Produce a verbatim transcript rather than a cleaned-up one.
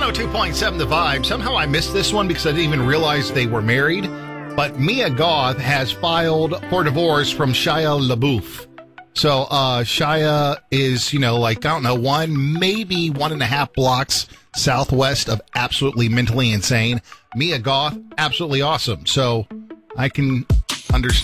oh two point seven The Vibe. Somehow I missed this one because I didn't even realize they were married. But Mia Goth has filed for divorce from Shia LaBeouf. So uh, Shia is, you know, like, I don't know, one, maybe one and a half blocks southwest of absolutely mentally insane. Mia Goth, absolutely awesome. So I can understand.